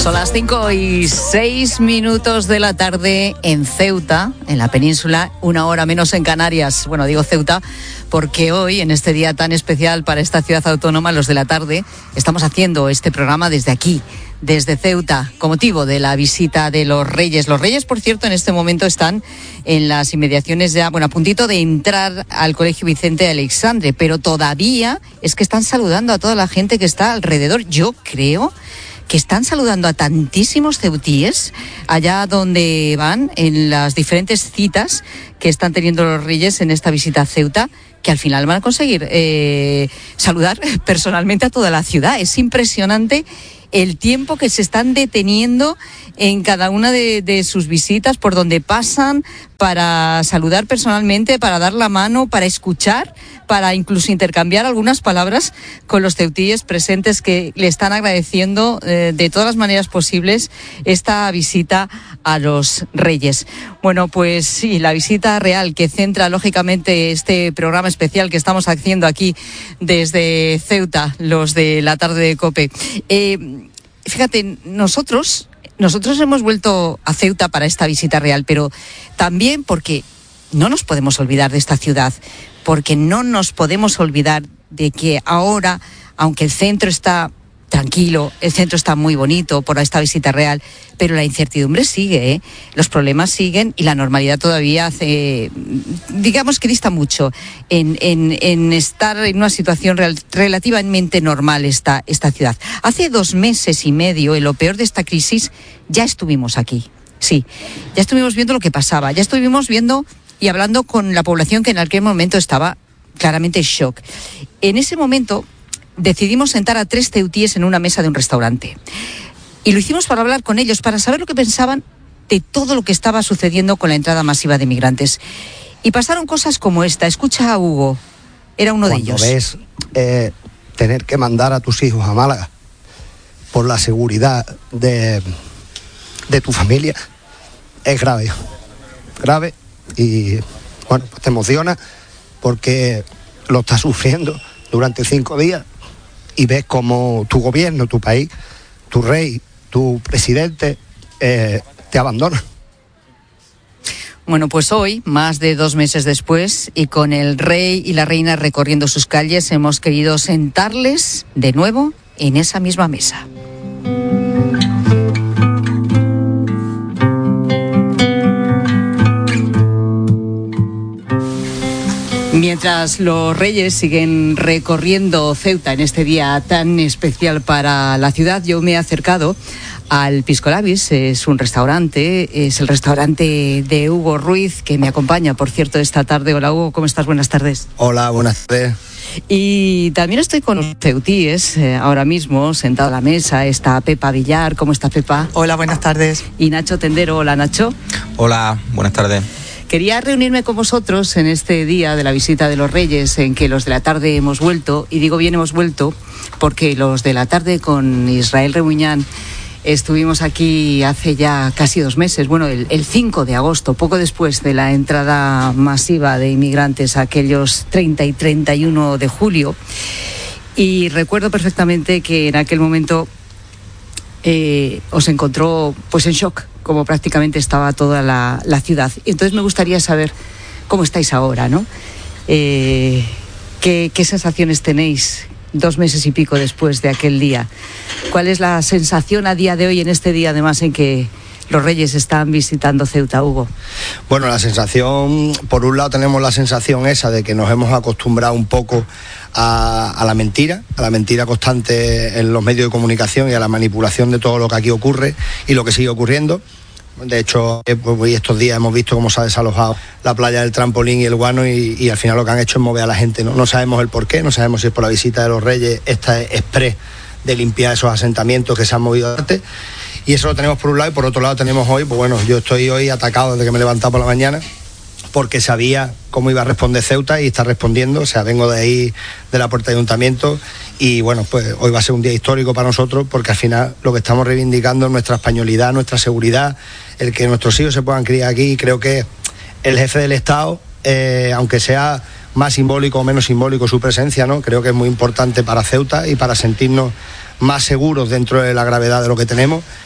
Son las 5:06 de la tarde en Ceuta, en la península, 1 hora menos en Canarias. Bueno, digo Ceuta porque hoy, en este día tan especial para esta ciudad autónoma, los de la tarde, estamos haciendo este programa desde aquí, desde Ceuta, con motivo de la visita de los Reyes. Los Reyes, por cierto, en este momento están en las inmediaciones ya, a puntito de entrar al Colegio Vicente de Aleixandre, pero todavía es que están saludando a toda la gente que está alrededor. Yo creo que están saludando a tantísimos ceutíes allá donde van, en las diferentes citas que están teniendo los Reyes en esta visita a Ceuta, que al final van a conseguir saludar personalmente a toda la ciudad. Es impresionante el tiempo que se están deteniendo en cada una de sus visitas, por donde pasan, para saludar personalmente, para dar la mano, para escuchar, para incluso intercambiar algunas palabras con los ceutíes presentes, que le están agradeciendo de todas las maneras posibles esta visita a los Reyes. Bueno, pues sí, la visita real que centra lógicamente este programa especial que estamos haciendo aquí desde Ceuta, los de la tarde de COPE. Fíjate, nosotros hemos vuelto a Ceuta para esta visita real, pero también porque no nos podemos olvidar de esta ciudad, porque no nos podemos olvidar de que ahora, aunque el centro está tranquilo, el centro está muy bonito por esta visita real, pero la incertidumbre sigue, los problemas siguen y la normalidad todavía digamos que dista mucho en estar en una situación relativamente normal esta ciudad. Hace 2 meses y medio, en lo peor de esta crisis, ya estuvimos aquí. Sí, ya estuvimos viendo lo que pasaba, ya estuvimos viendo y hablando con la población que en aquel momento estaba claramente en shock. En ese momento decidimos sentar a 3 ceutíes en una mesa de un restaurante. Y lo hicimos para hablar con ellos, para saber lo que pensaban de todo lo que estaba sucediendo con la entrada masiva de migrantes. Y pasaron cosas como esta. Escucha a Hugo, era uno de ellos. Cuando ves tener que mandar a tus hijos a Málaga por la seguridad de tu familia, es grave. Grave y, bueno, pues te emociona porque lo estás sufriendo durante 5 días. Y ves cómo tu gobierno, tu país, tu rey, tu presidente te abandona. Bueno, pues hoy, más de 2 meses después, y con el rey y la reina recorriendo sus calles, hemos querido sentarles de nuevo en esa misma mesa. Mientras los Reyes siguen recorriendo Ceuta en este día tan especial para la ciudad, yo me he acercado al Pisco Labis. Es un restaurante, es el restaurante de Hugo Ruiz, que me acompaña, por cierto, esta tarde. Hola, Hugo, ¿cómo estás? Buenas tardes. Hola, buenas tardes. Y también estoy con los ceutíes, ahora mismo, sentado a la mesa. Está Pepa Villar. ¿Cómo está, Pepa? Hola, buenas tardes. Y Nacho Tendero. Hola, Nacho. Hola, buenas tardes. Quería reunirme con vosotros en este día de la visita de los Reyes, en que los de la tarde hemos vuelto, y digo bien hemos vuelto, porque los de la tarde con Israel Rebuñán estuvimos aquí hace ya casi 2 meses, bueno, el 5 de agosto, poco después de la entrada masiva de inmigrantes, aquellos 30 y 31 de julio, y recuerdo perfectamente que en aquel momento os encontró pues en shock, como prácticamente estaba toda la ciudad. Entonces me gustaría saber cómo estáis ahora, ¿no? ¿Qué sensaciones tenéis 2 meses y pico después de aquel día? ¿Cuál es la sensación a día de hoy, en este día además en que los Reyes están visitando Ceuta, Hugo? Bueno, la sensación, por un lado tenemos la sensación esa de que nos hemos acostumbrado un poco a la mentira constante en los medios de comunicación y a la manipulación de todo lo que aquí ocurre y lo que sigue ocurriendo. De hecho, hoy estos días hemos visto cómo se ha desalojado la playa del Trampolín y el Guano y al final lo que han hecho es mover a la gente, ¿no? No sabemos el porqué, no sabemos si es por la visita de los Reyes, esta exprés de limpiar esos asentamientos que se han movido antes. Y eso lo tenemos por un lado, y por otro lado tenemos hoy, pues bueno, yo estoy hoy atacado desde que me he levantado por la mañana, porque sabía cómo iba a responder Ceuta y está respondiendo. O sea, vengo de ahí, de la puerta de ayuntamiento, y bueno, pues hoy va a ser un día histórico para nosotros, porque al final lo que estamos reivindicando es nuestra españolidad, nuestra seguridad, el que nuestros hijos se puedan criar aquí. Y creo que el jefe del Estado, aunque sea más simbólico o menos simbólico su presencia, ¿no? Creo que es muy importante para Ceuta y para sentirnos más seguros dentro de la gravedad de lo que tenemos.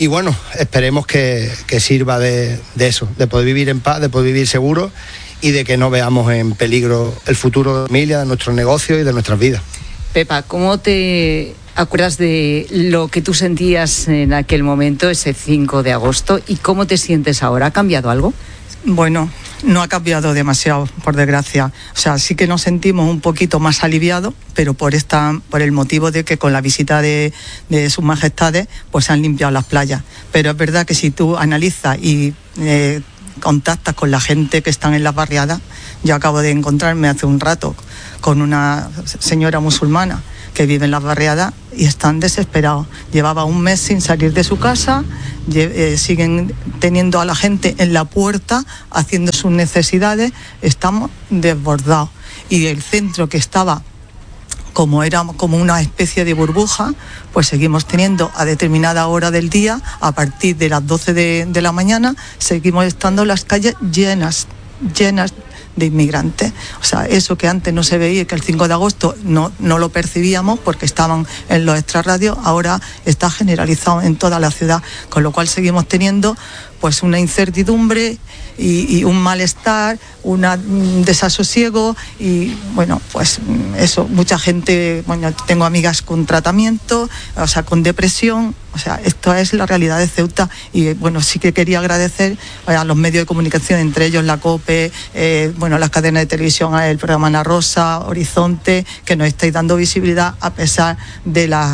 Y bueno, esperemos que sirva de eso, de poder vivir en paz, de poder vivir seguro y de que no veamos en peligro el futuro de la familia, de nuestros negocios y de nuestras vidas. Pepa, ¿cómo te acuerdas de lo que tú sentías en aquel momento, ese 5 de agosto, y cómo te sientes ahora? ¿Ha cambiado algo? Bueno, no ha cambiado demasiado, por desgracia. O sea, sí que nos sentimos un poquito más aliviados, pero por el motivo de que con la visita de sus majestades, pues se han limpiado las playas. Pero es verdad que si tú analizas y contactas con la gente que están en las barriadas, yo acabo de encontrarme hace un rato con una señora musulmana que vive en las barriadas y están desesperados. Llevaba un mes sin salir de su casa, siguen teniendo a la gente en la puerta haciendo sus necesidades, estamos desbordados. Y el centro que estaba como una especie de burbuja, pues seguimos teniendo a determinada hora del día, a partir de las 12 de la mañana, seguimos estando las calles llenas de inmigrantes. O sea, eso que antes no se veía, que el 5 de agosto no lo percibíamos porque estaban en los extrarradios, ahora está generalizado en toda la ciudad, con lo cual seguimos teniendo pues una incertidumbre y un malestar, un desasosiego y bueno, pues eso, mucha gente, bueno, tengo amigas con tratamiento, o sea, con depresión, o sea, esto es la realidad de Ceuta y bueno, sí que quería agradecer a los medios de comunicación, entre ellos la COPE, bueno, las cadenas de televisión, el programa Ana Rosa, Horizonte, que nos estáis dando visibilidad a pesar de la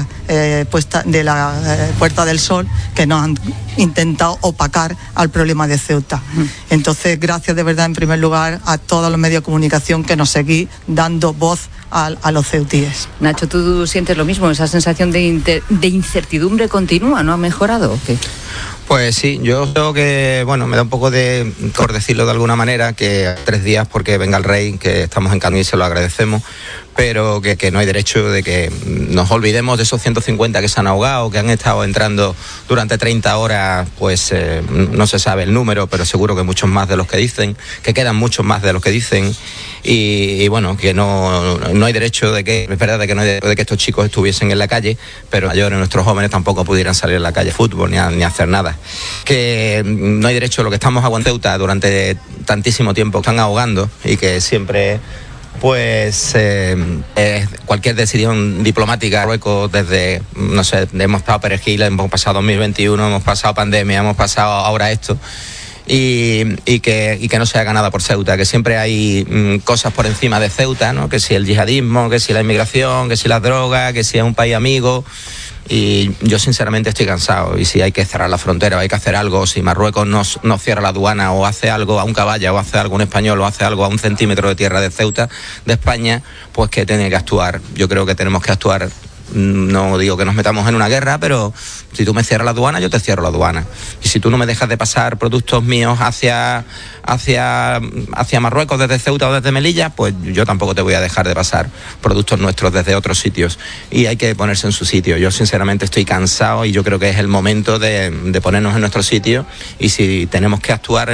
Puerta del Sol, que nos han intentado opacar al problema de Ceuta. Entonces, gracias de verdad en primer lugar a todos los medios de comunicación que nos seguís dando voz a los ceutíes. Nacho, ¿tú sientes lo mismo? ¿Esa sensación de incertidumbre continua no ha mejorado o qué? Pues sí, yo creo que, bueno, me da un poco de, por decirlo de alguna manera, que 3 días porque venga el rey, que estamos en camino y se lo agradecemos, pero que no hay derecho de que nos olvidemos de esos 150 que se han ahogado, que han estado entrando durante 30 horas, pues no se sabe el número, pero seguro que muchos más de los que dicen, que quedan muchos más de los que dicen, y bueno, que no hay derecho de que, es verdad, de que estos chicos estuviesen en la calle, pero mayores, nuestros jóvenes tampoco pudieran salir a la calle a fútbol ni a hacer nada. Que no hay derecho, lo que estamos aguantando durante tantísimo tiempo, están ahogando y que siempre pues cualquier decisión diplomática, Marruecos, desde, no sé, hemos estado perejil, hemos pasado 2021, hemos pasado pandemia, hemos pasado ahora esto, y que no se haga nada por Ceuta, que siempre hay cosas por encima de Ceuta, ¿no? Que si el yihadismo, que si la inmigración, que si las drogas, que si es un país amigo. Y yo sinceramente estoy cansado, y si hay que cerrar la frontera o hay que hacer algo, si Marruecos no cierra la aduana o hace algo a un caballo o hace algo a un español o hace algo a 1 centímetro de tierra de Ceuta, de España, pues que tiene que actuar. Yo creo que tenemos que actuar. No digo que nos metamos en una guerra, pero si tú me cierras la aduana, yo te cierro la aduana. Y si tú no me dejas de pasar productos míos hacia Marruecos desde Ceuta o desde Melilla, pues yo tampoco te voy a dejar de pasar productos nuestros desde otros sitios. Y hay que ponerse en su sitio. Yo sinceramente estoy cansado y yo creo que es el momento de ponernos en nuestro sitio, y si tenemos que actuar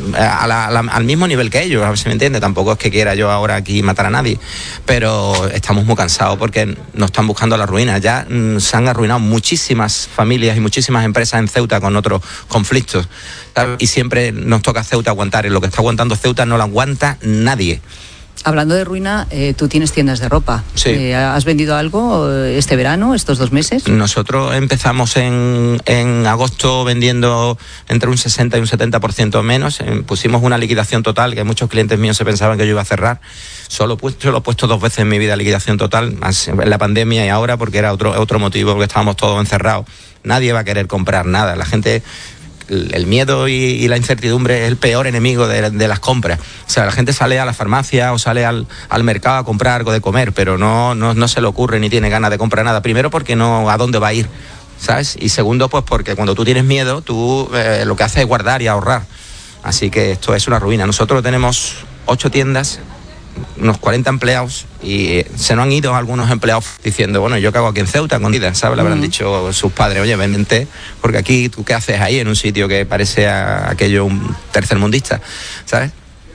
al mismo nivel que ellos, a ver si me entiende, tampoco es que quiera yo ahora aquí matar a nadie, pero estamos muy cansados porque nos están buscando la ruina. Ya se han arruinado muchísimas familias y muchísimas empresas en Ceuta con otros conflictos, ¿sabes? Y siempre nos toca a Ceuta aguantar, y lo que está aguantando Ceuta no lo aguanta nadie. Hablando de ruina, tú tienes tiendas de ropa. Sí. ¿Has vendido algo este verano, estos 2 meses? Nosotros empezamos en agosto vendiendo entre un 60 y un 70% menos. Pusimos una liquidación total, que muchos clientes míos se pensaban que yo iba a cerrar. Solo he puesto 2 veces en mi vida liquidación total, más en la pandemia y ahora, porque era otro motivo, porque estábamos todos encerrados. Nadie va a querer comprar nada. La gente... El miedo y la incertidumbre es el peor enemigo de las compras. O sea, la gente sale a la farmacia o sale al mercado a comprar algo de comer, pero no se le ocurre ni tiene ganas de comprar nada. Primero porque no, ¿a dónde va a ir? ¿Sabes? Y segundo, pues porque cuando tú tienes miedo, tú lo que haces es guardar y ahorrar. Así que esto es una ruina. Nosotros tenemos 8 tiendas, unos 40 empleados, y se nos han ido algunos empleados diciendo, bueno, yo qué hago aquí en Ceuta con vida, ¿sabes? Le habrán dicho sus padres, oye, vente, porque aquí tú qué haces ahí en un sitio que parece aquello un tercermundista, ¿sabes?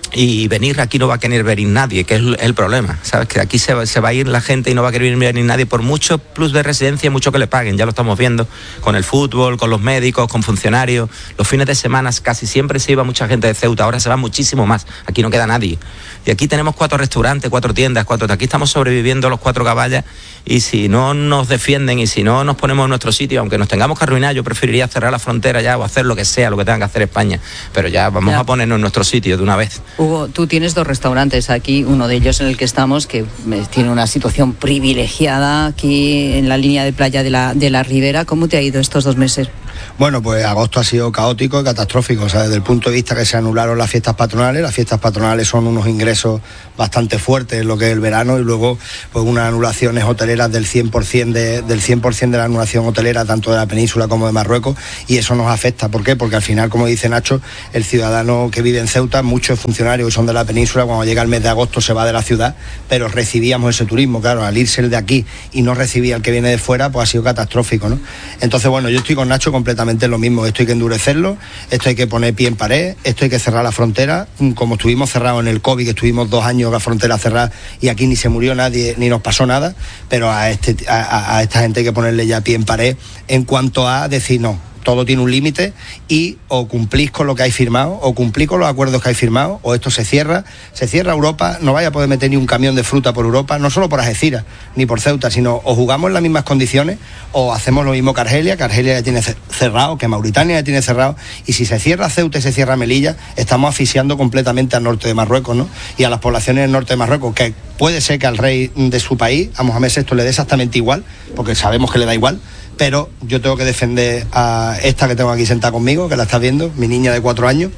y venir aquí no va a querer venir nadie, que es el problema, ¿sabes? Que aquí se va a ir la gente y no va a querer venir nadie por mucho plus de residencia, mucho que le paguen, ya lo estamos viendo con el fútbol, con los médicos, con funcionarios. Los fines de semana casi siempre se iba mucha gente de Ceuta, ahora se va muchísimo más, aquí no queda nadie. Y aquí tenemos 4 restaurantes, 4 tiendas, aquí estamos sobreviviendo los 4 caballas, y si no nos defienden y si no nos ponemos en nuestro sitio, aunque nos tengamos que arruinar, yo preferiría cerrar la frontera ya o hacer lo que sea, lo que tenga que hacer España, pero ya vamos a ponernos en nuestro sitio de una vez. Hugo, tú tienes 2 restaurantes aquí, uno de ellos en el que estamos, que tiene una situación privilegiada aquí en la línea de playa de la Ribera. ¿Cómo te ha ido estos 2 meses? Bueno, pues agosto ha sido caótico y catastrófico, o sea, desde el punto de vista que se anularon las fiestas patronales son unos ingresos bastante fuertes en lo que es el verano, y luego pues unas anulaciones hoteleras del 100% de la anulación hotelera, tanto de la península como de Marruecos, y eso nos afecta. ¿Por qué? Porque al final, como dice Nacho, el ciudadano que vive en Ceuta, muchos funcionarios que son de la península, cuando llega el mes de agosto se va de la ciudad, pero recibíamos ese turismo, claro, al irse el de aquí y no recibía el que viene de fuera, pues ha sido catastrófico, ¿no? Entonces, bueno, yo estoy con Nacho completamente lo mismo, esto hay que endurecerlo, esto hay que poner pie en pared, esto hay que cerrar la frontera, como estuvimos cerrados en el COVID, que estuvimos 2 años la frontera cerrada y aquí ni se murió nadie, ni nos pasó nada, pero a esta gente hay que ponerle ya pie en pared en cuanto a decir no. Todo tiene un límite y o cumplís con lo que hay firmado, o cumplís con los acuerdos que hay firmado, o esto se cierra Europa, no vaya a poder meter ni un camión de fruta por Europa, no solo por Algeciras ni por Ceuta, sino o jugamos en las mismas condiciones o hacemos lo mismo que Argelia ya tiene cerrado, que Mauritania ya tiene cerrado, y si se cierra Ceuta y se cierra Melilla, estamos asfixiando completamente al norte de Marruecos, ¿no? Y a las poblaciones del norte de Marruecos, que puede ser que al rey de su país, a Mohamed VI, le dé exactamente igual, porque sabemos que le da igual, pero yo tengo que defender a esta que tengo aquí sentada conmigo, que la estás viendo, mi niña de 4 años.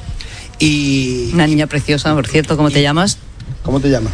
Y una niña preciosa, por cierto. ¿Cómo te llamas? ¿Cómo te llamas?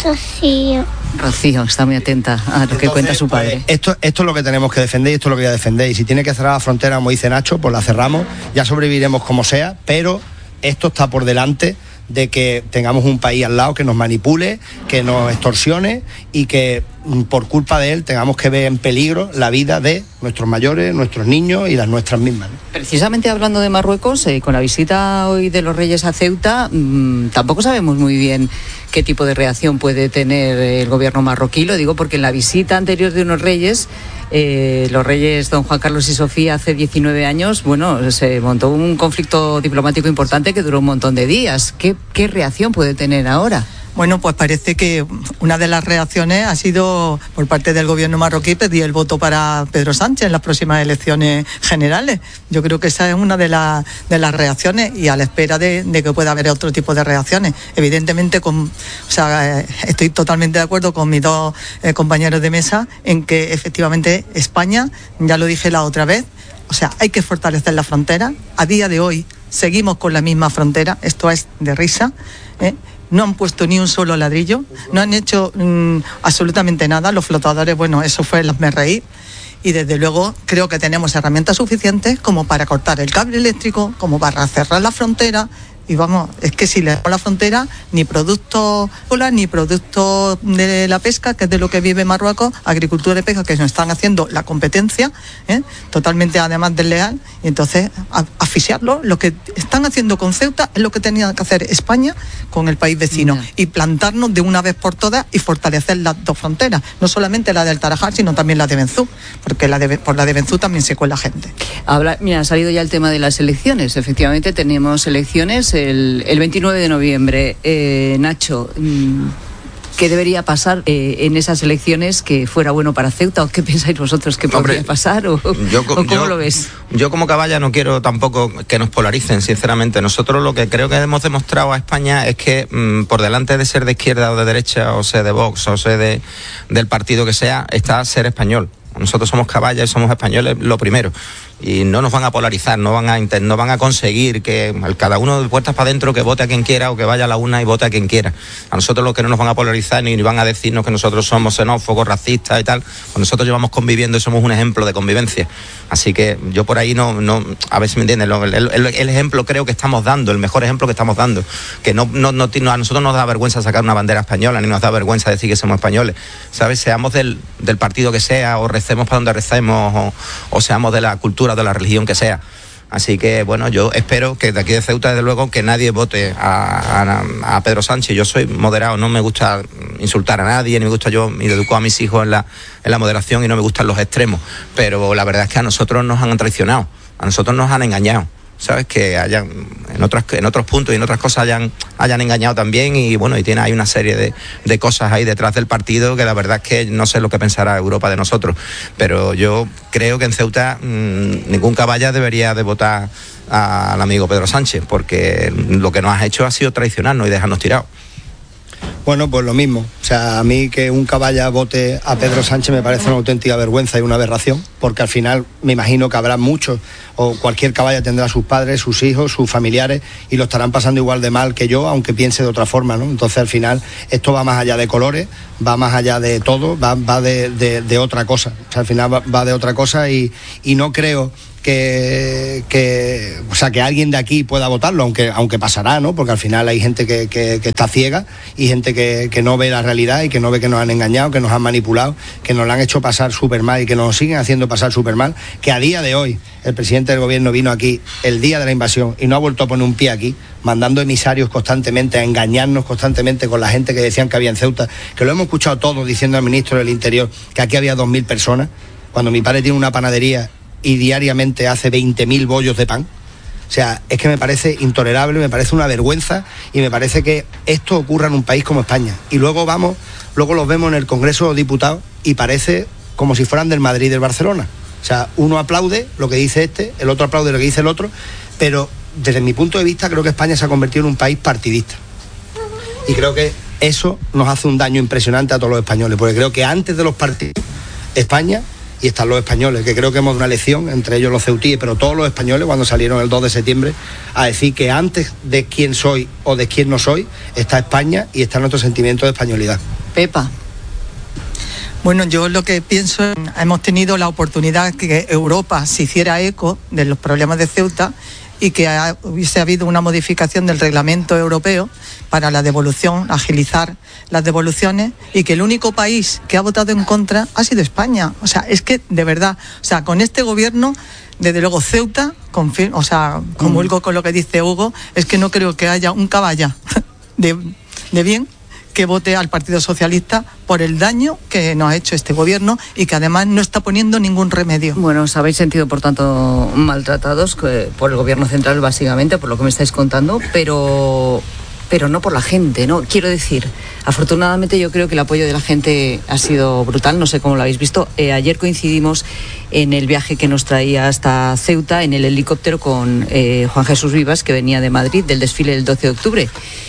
Rocío, está muy atenta a lo que cuenta su padre. Esto es lo que tenemos que defender, y esto es lo que voy a defender. Y si tiene que cerrar la frontera, como dice Nacho, pues la cerramos, ya sobreviviremos como sea, pero esto está por delante de que tengamos un país al lado que nos manipule, que nos extorsione y que por culpa de él tengamos que ver en peligro la vida de nuestros mayores, nuestros niños y las nuestras mismas. Precisamente hablando de Marruecos, con la visita hoy de los Reyes a Ceuta, tampoco sabemos muy bien qué tipo de reacción puede tener el gobierno marroquí. Lo digo porque en la visita anterior de unos Reyes, los Reyes don Juan Carlos y Sofía, hace 19 años, bueno, se montó un conflicto diplomático importante que duró un montón de días. ¿Qué reacción puede tener ahora? Bueno, pues parece que una de las reacciones ha sido por parte del gobierno marroquí pedir el voto para Pedro Sánchez en las próximas elecciones generales. Yo creo que esa es una de las reacciones, y a la espera de que pueda haber otro tipo de reacciones. Evidentemente, estoy totalmente de acuerdo con mis 2 compañeros de mesa en que efectivamente España, ya lo dije la otra vez, hay que fortalecer la frontera. A día de hoy seguimos con la misma frontera, esto es de risa, No han puesto ni un solo ladrillo, no han hecho absolutamente nada. Los flotadores, bueno, eso fue el hazme reír. Y desde luego creo que tenemos herramientas suficientes como para cortar el cable eléctrico, como para cerrar la frontera. Y vamos, es que si le damos la frontera, ni productos ni productos de la pesca, que es de lo que vive Marruecos, agricultura de pesca, que nos están haciendo la competencia, totalmente además desleal, y entonces asfixiarlo. Lo que están haciendo con Ceuta es lo que tenía que hacer España con el país vecino, y plantarnos de una vez por todas y fortalecer las 2 fronteras, no solamente la del Tarajal, sino también la de Benzú, porque por la de Benzú también se cuela gente. Mira, ha salido ya el tema de las elecciones. Efectivamente tenemos elecciones el 29 de noviembre. Nacho, ¿qué debería pasar en esas elecciones que fuera bueno para Ceuta? ¿O qué pensáis vosotros que podría pasar? ¿O cómo lo ves? Yo como caballa no quiero tampoco que nos polaricen, sinceramente. Nosotros lo que creo que hemos demostrado a España es que por delante de ser de izquierda o de derecha, o sea de Vox, o sea del partido que sea, está ser español. Nosotros somos caballas y somos españoles lo primero. Y no nos van a polarizar, no van a conseguir que cada uno de puertas para adentro que vote a quien quiera, o que vaya a la urna y vote a quien quiera. A nosotros lo que no nos van a polarizar ni van a decirnos que nosotros somos xenófobos, racistas y tal, pues nosotros llevamos conviviendo y somos un ejemplo de convivencia. Así que yo por ahí no a ver si me entienden, el ejemplo creo que estamos dando, el mejor ejemplo que estamos dando, que a nosotros nos da vergüenza sacar una bandera española, ni nos da vergüenza decir que somos españoles, ¿sabes? Seamos del partido que sea, o recemos para donde recemos, o seamos de la cultura, de la religión que sea. Así que, bueno, yo espero que de aquí de Ceuta, desde luego, que nadie vote a Pedro Sánchez. Yo soy moderado, no me gusta insultar a nadie, ni me gusta, yo educo a mis hijos en la moderación y no me gustan los extremos. Pero la verdad es que a nosotros nos han traicionado, a nosotros nos han engañado. ¿Sabes? Que hayan en otros puntos y en otras cosas hayan engañado también, y bueno, y hay una serie de cosas ahí detrás del partido que la verdad es que no sé lo que pensará Europa de nosotros, pero yo creo que en Ceuta ningún caballa debería de votar al amigo Pedro Sánchez, porque lo que nos has hecho ha sido traicionarnos y dejarnos tirados. Bueno, pues lo mismo. O sea, a mí que un caballa vote a Pedro Sánchez me parece una auténtica vergüenza y una aberración, porque al final me imagino que habrá muchos, o cualquier caballa tendrá sus padres, sus hijos, sus familiares, y lo estarán pasando igual de mal que yo, aunque piense de otra forma, ¿no? Entonces al final esto va más allá de colores, va más allá de todo, va de otra cosa. O sea, al final va de otra cosa, y no creo que alguien de aquí pueda votarlo, aunque pasará, ¿no? Porque al final hay gente que está ciega, y gente que no ve la realidad y que no ve que nos han engañado, que nos han manipulado, que nos la han hecho pasar súper mal y que nos siguen haciendo pasar súper mal, que a día de hoy el presidente del gobierno vino aquí el día de la invasión y no ha vuelto a poner un pie aquí, mandando emisarios constantemente a engañarnos constantemente con la gente que decían que había en Ceuta, que lo hemos escuchado todos diciendo al ministro del Interior que aquí había 2.000 personas, cuando mi padre tiene una panadería y diariamente hace 20.000 bollos de pan. O sea, es que me parece intolerable, me parece una vergüenza, y me parece que esto ocurra en un país como España. Y luego los vemos en el Congreso de los Diputados y parece como si fueran del Madrid y del Barcelona. O sea, uno aplaude lo que dice este, el otro aplaude lo que dice el otro, pero desde mi punto de vista creo que España se ha convertido en un país partidista. Y creo que eso nos hace un daño impresionante a todos los españoles, porque creo que antes de los partidos, España, y están los españoles, que creo que hemos dado una lección, entre ellos los ceutíes, pero todos los españoles, cuando salieron el 2 de septiembre, a decir que antes de quién soy o de quién no soy, está España y está nuestro sentimiento de españolidad. Pepa. Bueno, yo lo que pienso, hemos tenido la oportunidad que Europa se hiciera eco de los problemas de Ceuta y que hubiese habido una modificación del reglamento europeo para la devolución, agilizar las devoluciones, y que el único país que ha votado en contra ha sido España. O sea, es que de verdad, o sea, con este gobierno, desde luego Ceuta, comulgo con lo que dice Hugo, es que no creo que haya un caballa de bien que vote al Partido Socialista por el daño que nos ha hecho este gobierno, y que además no está poniendo ningún remedio. Bueno, os habéis sentido, por tanto, maltratados por el gobierno central, básicamente, por lo que me estáis contando, pero no por la gente, ¿no? Quiero decir, afortunadamente yo creo que el apoyo de la gente ha sido brutal, no sé cómo lo habéis visto. Ayer coincidimos en el viaje que nos traía hasta Ceuta en el helicóptero con Juan Jesús Vivas, que venía de Madrid, del desfile del 12 de octubre.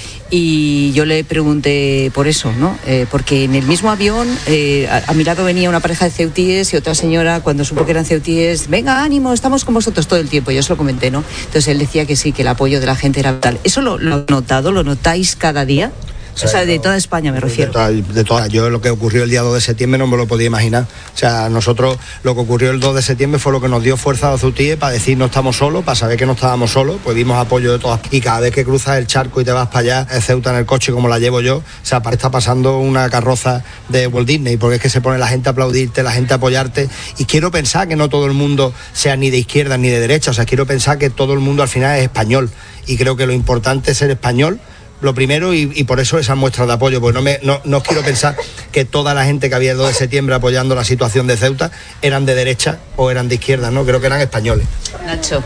Y yo le pregunté por eso, ¿no? Porque en el mismo avión a mi lado venía una pareja de ceutíes, y otra señora, cuando supo que eran ceutíes, venga, ánimo, estamos con vosotros todo el tiempo. Yo se lo comenté, ¿no? Entonces él decía que sí, que el apoyo de la gente era tal. ¿Eso lo han notado? ¿Lo notáis cada día? O sea, de toda España me refiero. De toda. Yo lo que ocurrió el día 2 de septiembre no me lo podía imaginar. O sea, nosotros lo que ocurrió el 2 de septiembre fue lo que nos dio fuerza a los ceutíes para decir no estamos solos, para saber que no estábamos solos, pues vimos apoyo de todas. Y cada vez que cruzas el charco y te vas para allá, es Ceuta en el coche como la llevo yo, o sea, está pasando una carroza de Walt Disney, porque es que se pone la gente a aplaudirte, la gente a apoyarte. Y quiero pensar que no todo el mundo sea ni de izquierda ni de derecha, o sea, quiero pensar que todo el mundo al final es español. Y creo que lo importante es ser español, lo primero, y por eso esas muestras de apoyo, pues no quiero pensar que toda la gente que había el 2 de septiembre apoyando la situación de Ceuta eran de derecha o eran de izquierda, ¿no? Creo que eran españoles. Nacho.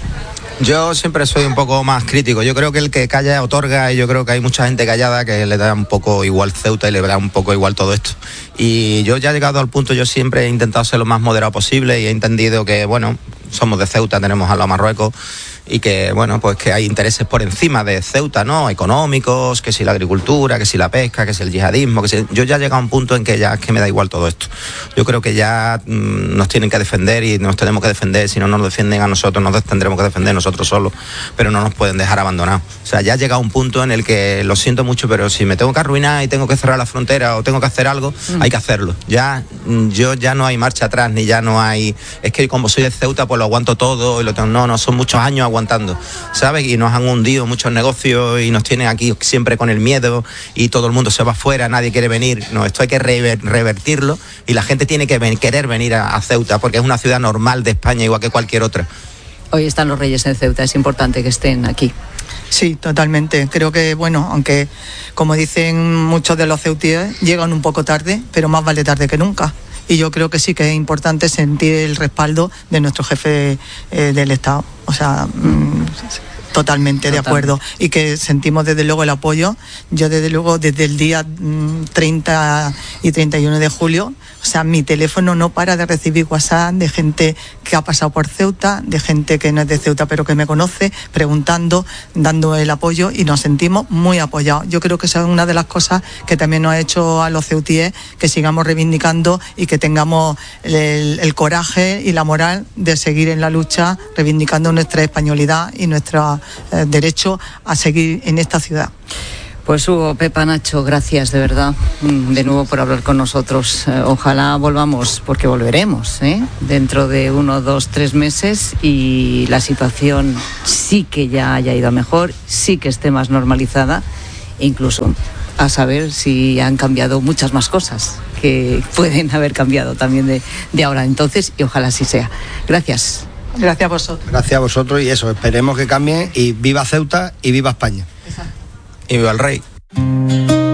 Yo siempre soy un poco más crítico. Yo creo que el que calla otorga, y yo creo que hay mucha gente callada que le da un poco igual Ceuta y le da un poco igual todo esto. Y yo ya he llegado al punto, yo siempre he intentado ser lo más moderado posible y he entendido que, bueno, somos de Ceuta, tenemos a los Marruecos, y que, bueno, pues que hay intereses por encima de Ceuta, ¿no? Económicos, que si la agricultura, que si la pesca, que si el yihadismo, yo ya he llegado a un punto en que ya es que me da igual todo esto. Yo creo que ya nos tienen que defender y nos tenemos que defender. Si no nos defienden a nosotros, nos tendremos que defender nosotros solos, pero no nos pueden dejar abandonados. O sea, ya ha llegado un punto en el que, lo siento mucho, pero si me tengo que arruinar y tengo que cerrar la frontera o tengo que hacer algo, hay que hacerlo. Ya no hay marcha atrás, ni ya no hay, es que como soy de Ceuta, pues lo aguanto todo y lo tengo. No, son muchos años aguantando, ¿sabes? Y nos han hundido muchos negocios y nos tienen aquí siempre con el miedo y todo el mundo se va afuera, nadie quiere venir. No, esto hay que revertirlo, y la gente tiene que querer venir a Ceuta, porque es una ciudad normal de España igual que cualquier otra. Hoy están los Reyes en Ceuta, es importante que estén aquí. Sí, totalmente. Creo que, bueno, aunque como dicen muchos de los ceutíes, llegan un poco tarde, pero más vale tarde que nunca. Y yo creo que sí que es importante sentir el respaldo de nuestro jefe del Estado. O sea, totalmente de acuerdo. Y que sentimos desde luego el apoyo. Yo desde luego desde el día 30 y 31 de julio, o sea, mi teléfono no para de recibir WhatsApp de gente que ha pasado por Ceuta, de gente que no es de Ceuta pero que me conoce, preguntando, dando el apoyo, y nos sentimos muy apoyados. Yo creo que esa es una de las cosas que también nos ha hecho a los ceutíes que sigamos reivindicando y que tengamos el coraje y la moral de seguir en la lucha, reivindicando nuestra españolidad y nuestro derecho a seguir en esta ciudad. Pues Hugo, Pepa, Nacho, gracias de verdad de nuevo por hablar con nosotros. Ojalá volvamos, porque volveremos, dentro de 1, 2, 3 meses, y la situación sí que ya haya ido a mejor, sí que esté más normalizada, e incluso a saber si han cambiado muchas más cosas que pueden haber cambiado también de ahora entonces, y ojalá así sea. Gracias. Gracias a vosotros. Gracias a vosotros, y eso, esperemos que cambien, y viva Ceuta y viva España. Y viva el rey.